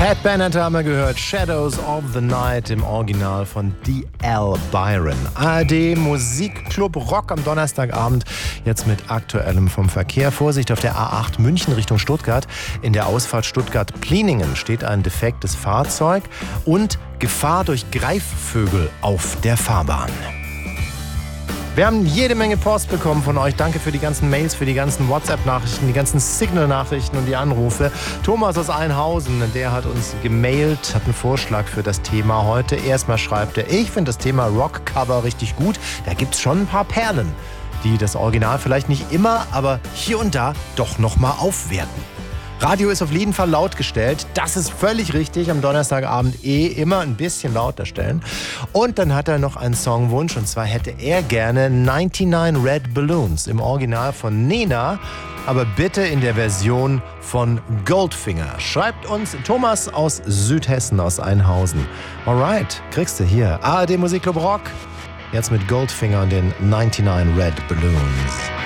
Pat Bennett haben wir gehört, Shadows of the Night im Original von D.L. Byron. ARD Musikclub Rock am Donnerstagabend, jetzt mit Aktuellem vom Verkehr. Vorsicht auf der A8 München Richtung Stuttgart. In der Ausfahrt Stuttgart-Pliningen steht ein defektes Fahrzeug und Gefahr durch Greifvögel auf der Fahrbahn. Wir haben jede Menge Post bekommen von euch. Danke für die ganzen Mails, für die ganzen WhatsApp-Nachrichten, die ganzen Signal-Nachrichten und die Anrufe. Thomas aus Einhausen, der hat uns gemailt, hat einen Vorschlag für das Thema heute. Erstmal schreibt er, ich finde das Thema Rockcover richtig gut. Da gibt es schon ein paar Perlen, die das Original vielleicht nicht immer, aber hier und da doch nochmal aufwerten. Radio ist auf jeden Fall laut gestellt. Das ist völlig richtig. Am Donnerstagabend immer ein bisschen lauter stellen. Und dann hat er noch einen Songwunsch. Und zwar hätte er gerne 99 Red Balloons im Original von Nena. Aber bitte in der Version von Goldfinger. Schreibt uns Thomas aus Südhessen, aus Einhausen. Alright, kriegst du hier. ARD Musikclub Rock. Jetzt mit Goldfinger und den 99 Red Balloons.